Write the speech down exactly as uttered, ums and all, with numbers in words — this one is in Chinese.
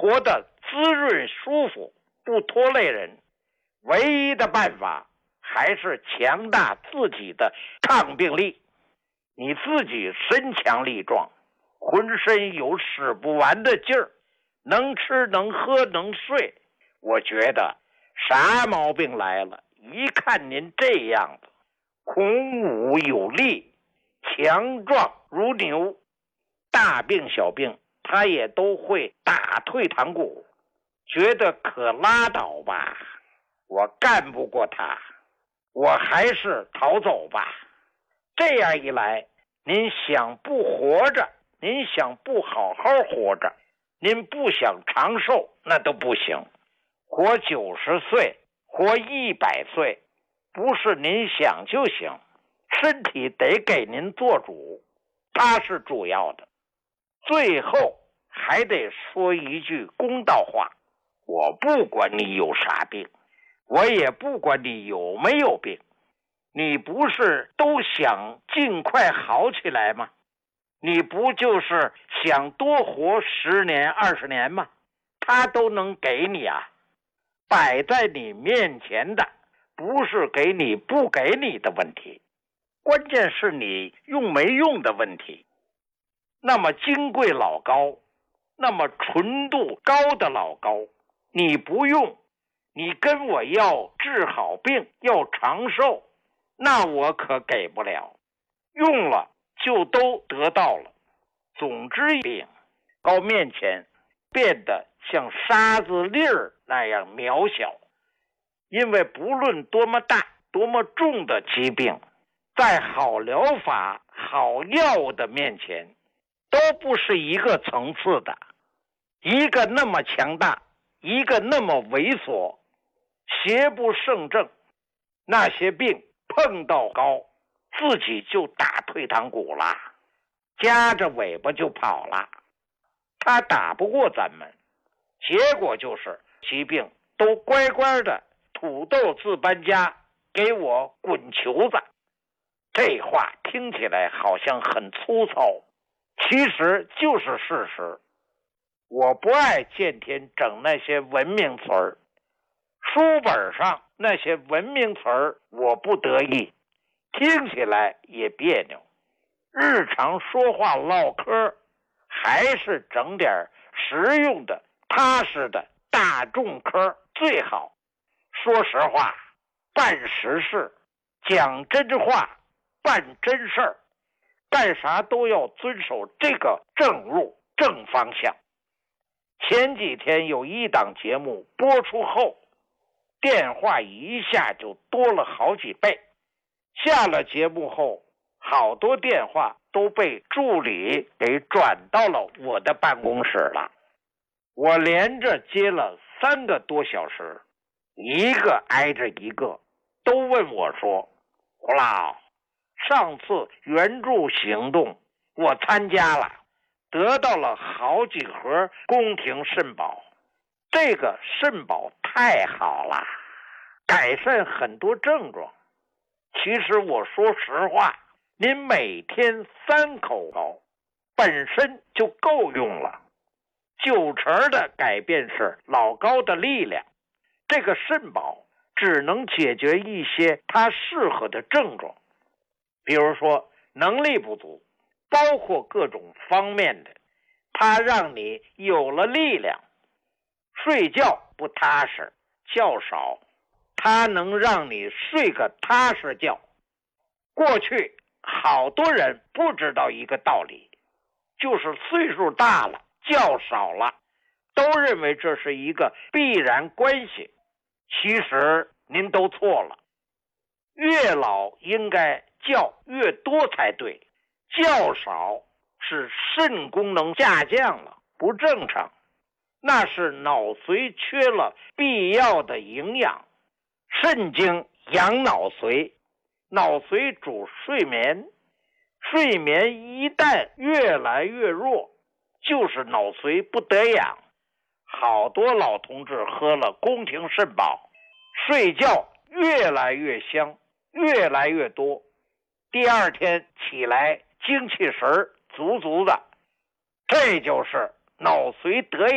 活得滋润舒服，不拖累人，唯一的办法还是强大自己的抗病力。你自己身强力壮，浑身有使不完的劲儿，能吃能喝能睡，我觉得啥毛病来了，一看您这样子，孔武有力，强壮如牛，大病小病他也都会打退堂鼓，觉得可拉倒吧，我干不过他，我还是逃走吧。这样一来，您想不活着，您想不好好活着，您不想长寿，那都不行。活九十岁，活一百岁，不是您想就行，身体得给您做主，它是主要的。最后还得说一句公道话，我不管你有啥病，我也不管你有没有病，你不是都想尽快好起来吗？你不就是想多活十年二十年吗？他都能给你啊，摆在你面前的不是给你不给你的问题，关键是你用没用的问题。那么金贵老高，那么纯度高的老高，你不用，你跟我要治好病，要长寿，那我可给不了，用了就都得到了。总之病高面前变得像沙子粒儿那样渺小，因为不论多么大多么重的疾病，在好疗法好药物的面前都不是一个层次的，一个那么强大，一个那么猥琐，邪不胜正。那些病碰到高，自己就打退堂鼓了，夹着尾巴就跑了，他打不过咱们，结果就是疾病都乖乖的土豆自搬家，给我滚球子。这话听起来好像很粗糙，其实就是事实。我不爱见天整那些文明词儿，书本上那些文明词儿我不得意，听起来也别扭。日常说话唠嗑，还是整点实用的踏实的大众嗑最好。说实话，办实事，讲真话，办真事儿，干啥都要遵守这个正路正方向。前几天有一档节目播出后，电话一下就多了好几倍。下了节目后，好多电话都被助理给转到了我的办公室了。我连着接了三个多小时，一个挨着一个，都问我说：胡老，上次援助行动我参加了，得到了好几盒宫廷肾宝，这个肾宝太好了，改善很多症状。其实我说实话，您每天三口高本身就够用了，九成的改变是老高的力量。这个肾宝只能解决一些它适合的症状，比如说能力不足，包括各种方面的，它让你有了力量。睡觉不踏实，觉少，它能让你睡个踏实觉。过去好多人不知道一个道理，就是岁数大了，觉少了，都认为这是一个必然关系。其实您都错了，越老应该觉越多才对，觉少是肾功能下降了，不正常，那是脑髓缺了必要的营养。肾经养脑髓，脑髓主睡眠，睡眠一旦越来越弱，就是脑髓不得养。好多老同志喝了宫廷肾宝，睡觉越来越香，越来越多，第二天起来精气神足足的，这就是脑髓得养。